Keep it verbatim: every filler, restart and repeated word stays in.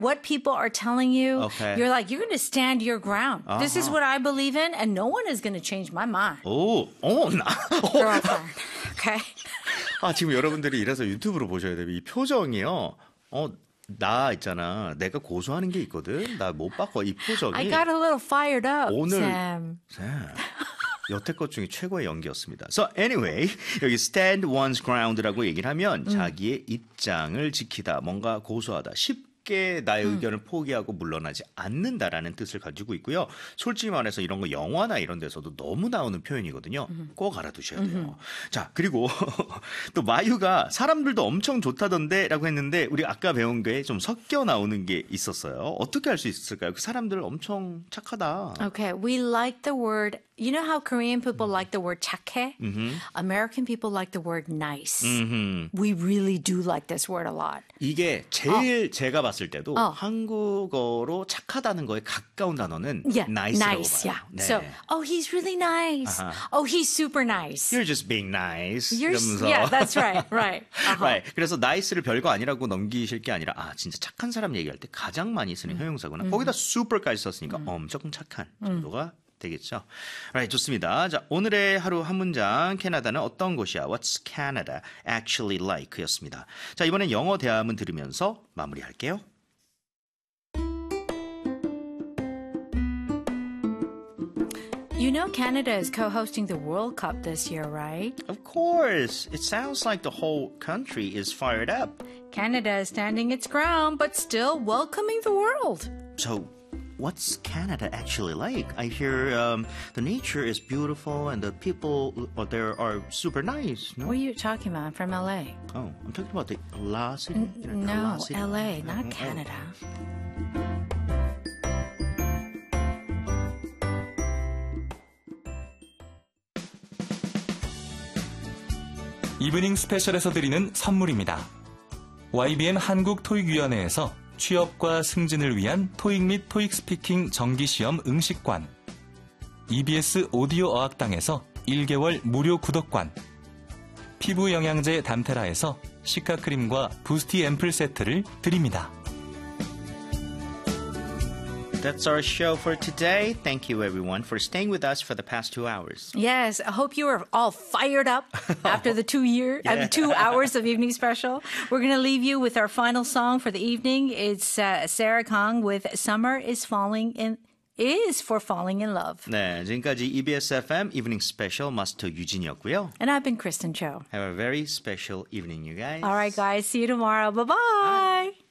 what people are telling you, Okay. you're like, you're going to stand your ground. Uh-huh. This is what I believe in, and no one is going to change my mind. 오, 어, 나. Girlfriend. Okay? 아, 지금 여러분들이 이래서 유튜브로 보셔야 돼요. 이 표정이요. 어, 나 있잖아. 내가 고소하는 게 있거든. 나 못 바꿔. 이 표정이. I got a little fired up, 오늘 Sam. 네. 여태껏 중에 최고의 연기였습니다. So anyway, 여기 stand one's ground라고 얘기를 하면 음. 자기의 입장을 지키다, 뭔가 고수하다, 쉽게 나의 음. 의견을 포기하고 물러나지 않는다라는 뜻을 가지고 있고요. 솔직히 말해서 이런 거 영화나 이런 데서도 너무 나오는 표현이거든요. 음. 꼭 알아두셔야 돼요. 음. 자, 그리고 또 마유가 사람들도 엄청 좋다던데라고 했는데 우리 아까 배운 게 좀 섞여 나오는 게 있었어요. 어떻게 할 수 있을까요? 그 사람들 엄청 착하다. Okay, we like the word. You know how Korean people like the word 착해? Mm-hmm. American people like the word nice. Mm-hmm. We really do like this word a lot. 이게 제일 어. 제가 봤을 때도 어. 한국어로 착하다다는 거에 가까운 단어는 yeah, nice라고 nice, 봐요. yeah. 네. So, oh, he's really nice. Uh-huh. Oh, he's super nice. You're just being nice. You're, 이러면서. yeah, that's right, right. Uh-huh. right. 그래서 nice를 별거 아니라고 넘기실 게 아니라 아 진짜 착한 사람 얘기할 때 가장 많이 쓰는 음. 형용사구나. 음. 거기다 super까지 썼으니까 음. 엄청 착한 정도가 음. 되겠죠. Right, 좋습니다. 자, 오늘의 하루 한 문장. 캐나다는 어떤 곳이야? What's Canada actually like? 였습니다. 자, 이번엔 영어 대화문 들으면서 마무리할게요. You know Canada is co-hosting the World Cup this year, right? Of course. It sounds like the whole country is fired up. Canada is standing its ground, but still welcoming the world. So, what's Canada actually like? I hear um, the nature is beautiful and the people uh, there are super nice. No? What are you talking about? I'm from L A. Oh, I'm talking about the La City. N- no, La City. L A, not oh, Canada. 이브닝 스페셜에서 드리는 선물입니다. 와이비엠 한국토익위원회에서 취업과 승진을 위한 토익 및 토익 스피킹 정기시험 응시관, 이비에스 오디오 어학당에서 일 개월 무료 구독관, 피부 영양제 담테라에서 시카크림과 부스티 앰플 세트를 드립니다. That's our show for today. Thank you, everyone, for staying with us for the past two hours. Yes, I hope you are all fired up after the two year, yeah. uh, two hours of evening special. We're going to leave you with our final song for the evening. It's uh, Sarah Kong with "Summer is Falling in." Is for falling in love. 네, 지금까지 이비에스 에프엠 Evening Special 마스터 유진이었고요. And I've been Kristen Cho. Have a very special evening, you guys. All right, guys. See you tomorrow. Bye-bye. Bye.